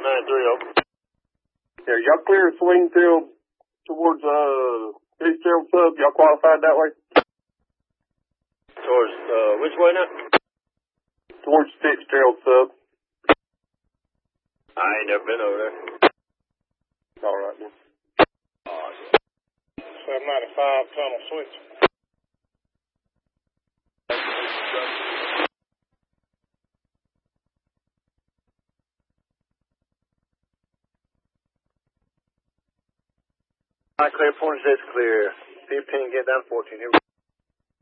930. Yeah, y'all clear Swingfield towards, Fitzgerald Sub? Y'all qualified that way? Towards, which way now? Towards Fitzgerald Sub. I ain't never been over there. All right, then. 795 tunnel switch. Clear, 4 6 clear. 15, get down to 14. Here we go.